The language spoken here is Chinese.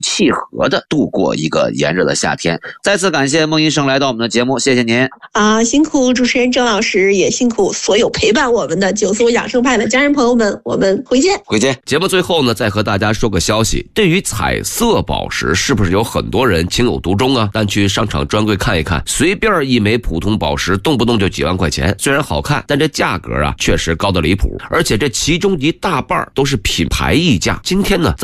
契合的度过一个炎热的夏天。再次感谢孟医生来到我们的节目，谢谢您辛苦主持人郑老师，也辛苦所有陪伴我们的九速养生派的家人朋友们，我们回见。 节目最后呢，再和大家说个消息，对于彩色宝石，是不是有很多人情有独钟啊？但去商场专柜看一看，随便一枚普通宝石动不动就几万块钱，虽然好看，但这价格啊确实高得离谱，而且这其中一大半都是品牌溢价。今天呢